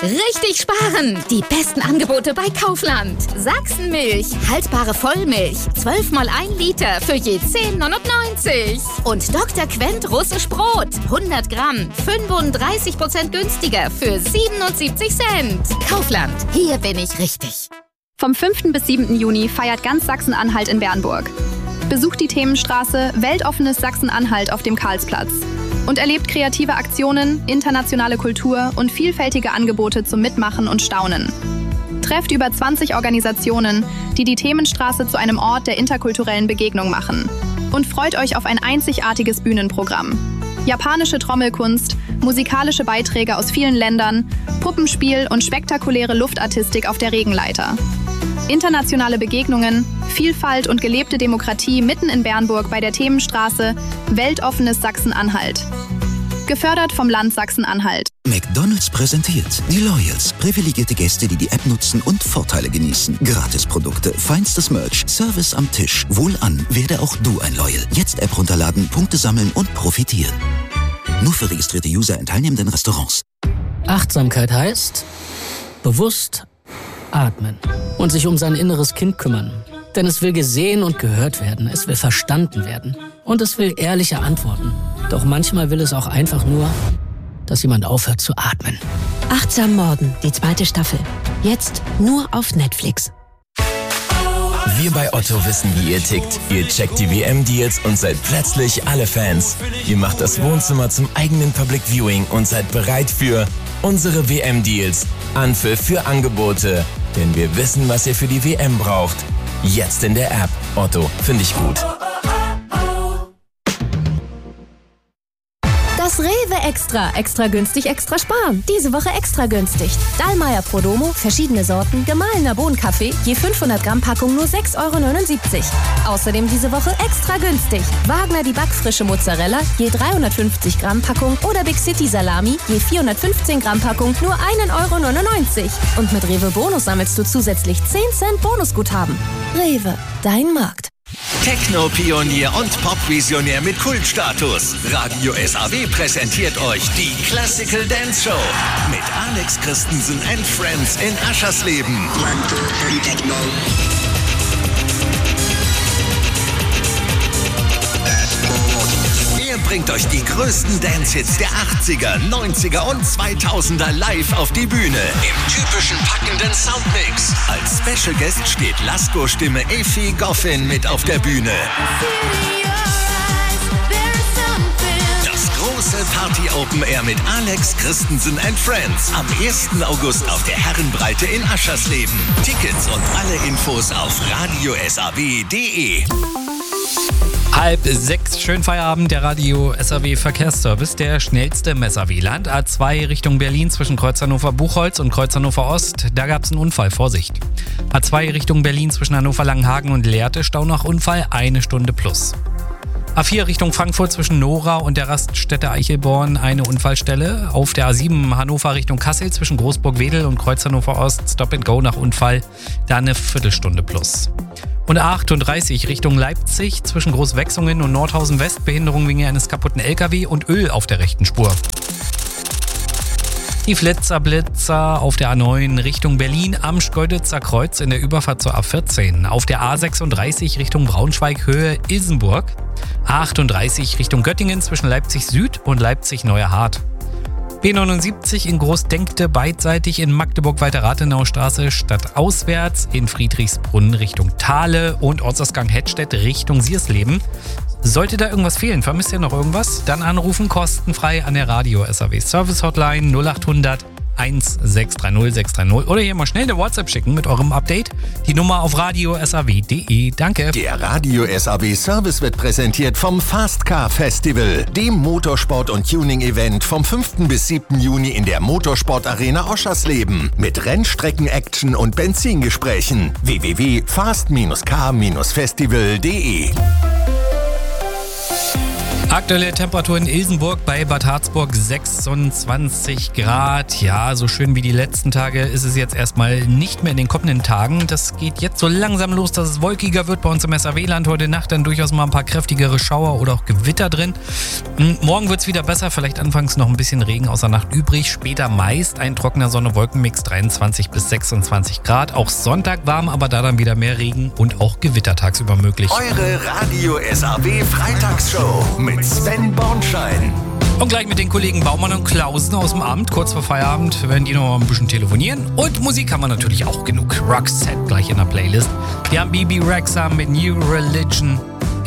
Richtig sparen! Die besten Angebote bei Kaufland. Sachsenmilch, haltbare Vollmilch, 12 mal 1 Liter für je 10,99. Und Dr. Quent russisch Brot, 100 Gramm, 35% günstiger für 77 Cent. Kaufland, hier bin ich richtig. Vom 5. bis 7. Juni feiert ganz Sachsen-Anhalt in Bernburg. Besucht die Themenstraße Weltoffenes Sachsen-Anhalt auf dem Karlsplatz und erlebt kreative Aktionen, internationale Kultur und vielfältige Angebote zum Mitmachen und Staunen. Trefft über 20 Organisationen, die die Themenstraße zu einem Ort der interkulturellen Begegnung machen. Und freut euch auf ein einzigartiges Bühnenprogramm. Japanische Trommelkunst, musikalische Beiträge aus vielen Ländern, Puppenspiel und spektakuläre Luftartistik auf der Regenleiter. Internationale Begegnungen, Vielfalt und gelebte Demokratie mitten in Bernburg bei der Themenstraße Weltoffenes Sachsen-Anhalt. Gefördert vom Land Sachsen-Anhalt. McDonald's präsentiert die Loyals. Privilegierte Gäste, die die App nutzen und Vorteile genießen. Gratisprodukte, feinstes Merch, Service am Tisch. Wohlan, werde auch du ein Loyal. Jetzt App runterladen, Punkte sammeln und profitieren. Nur für registrierte User in teilnehmenden Restaurants. Achtsamkeit heißt bewusst atmen und sich um sein inneres Kind kümmern. Denn es will gesehen und gehört werden, es will verstanden werden und es will ehrliche Antworten. Doch manchmal will es auch einfach nur, dass jemand aufhört zu atmen. Achtsam Morden, die 2. Staffel. Jetzt nur auf Netflix. Wir bei Otto wissen, wie ihr tickt. Ihr checkt die WM-Deals und seid plötzlich alle Fans. Ihr macht das Wohnzimmer zum eigenen Public Viewing und seid bereit für unsere WM-Deals. Anpfiff für Angebote. Denn wir wissen, was ihr für die WM braucht. Jetzt in der App. Otto, finde ich gut. Das Rewe Extra. Extra günstig, extra sparen. Diese Woche extra günstig. Dallmayr Prodomo, verschiedene Sorten, gemahlener Bohnenkaffee, je 500 Gramm Packung nur 6,79 €. Außerdem diese Woche extra günstig. Wagner die backfrische Mozzarella, je 350 Gramm Packung oder Big City Salami, je 415 Gramm Packung nur 1,99 €. Und mit Rewe Bonus sammelst du zusätzlich 10 Cent Bonusguthaben. Rewe, dein Markt. Techno-Pionier und Pop-Visionär mit Kultstatus. Radio SAW präsentiert euch die Classical Dance Show mit Alex Christensen and Friends in Aschersleben. Er bringt euch die größten Dance-Hits der 80er, 90er und 2000er live auf die Bühne. Im typischen packenden Soundmix. Als Special Guest steht Lasko-Stimme Effi Goffin mit auf der Bühne. Das große Party-Open Air mit Alex Christensen and Friends. Am 1. August auf der Herrenbreite in Aschersleben. Tickets und alle Infos auf radiosaw.de. 5:30, schönen Feierabend, der Radio SAW Verkehrsservice, der schnellste im SAW-Land. A2 Richtung Berlin zwischen Kreuz Hannover-Buchholz und Kreuz Hannover Ost, da gab es einen Unfall, Vorsicht. A2 Richtung Berlin zwischen Hannover-Langenhagen und Lehrte, Stau nach Unfall, 1 Stunde plus. A4 Richtung Frankfurt zwischen Nora und der Raststätte Eichelborn, eine Unfallstelle. Auf der A7 Hannover Richtung Kassel zwischen Großburg-Wedel und Kreuz Hannover Ost, Stop and Go nach Unfall, da eine Viertelstunde plus. Und A38 Richtung Leipzig zwischen Großwechsungen und Nordhausen West, Behinderung wegen eines kaputten LKW und Öl auf der rechten Spur. Die Blitzer auf der A9 Richtung Berlin am Schkeuditzer Kreuz in der Überfahrt zur A14. Auf der A36 Richtung Braunschweig Höhe Ilsenburg. A38 Richtung Göttingen zwischen Leipzig Süd und Leipzig Neuerhardt. B79 in Großdenkte beidseitig in Magdeburg-Weiter-Rathenau-Straße stadtauswärts, in Friedrichsbrunn Richtung Thale und Ortsausgang Hettstedt Richtung Siersleben. Sollte da irgendwas fehlen, vermisst ihr noch irgendwas? Dann anrufen kostenfrei an der Radio SAW Service Hotline 0800 1630 630 oder hier mal schnell eine WhatsApp schicken mit eurem Update. Die Nummer auf radiosaw.de. Danke. Der Radio SAW Service wird präsentiert vom Fast Car Festival, dem Motorsport- und Tuning-Event vom 5. bis 7. Juni in der Motorsport-Arena Oschersleben mit Rennstrecken-Action und Benzingesprächen. www.fast-car-festival.de Aktuelle Temperatur in Ilsenburg bei Bad Harzburg 26 Grad. Ja, so schön wie die letzten Tage ist es jetzt erstmal nicht mehr in den kommenden Tagen. Das geht jetzt so langsam los, dass es wolkiger wird bei uns im SAW-Land. Heute Nacht dann durchaus mal ein paar kräftigere Schauer oder auch Gewitter drin. Morgen wird es wieder besser, vielleicht anfangs noch ein bisschen Regen aus der Nacht übrig. Später meist ein trockener Sonne-Wolken-Mix 23 bis 26 Grad. Auch Sonntag warm, aber da dann wieder mehr Regen und auch Gewitter tagsüber möglich. Eure Radio SAW Freitagsshow mit Sven Bornschein. Und gleich mit den Kollegen Baumann und Klausen aus dem Amt, kurz vor Feierabend, werden die noch mal ein bisschen telefonieren. Und Musik haben wir natürlich auch genug. Roxette gleich in der Playlist. Wir haben Bibi Rexha mit New Religion.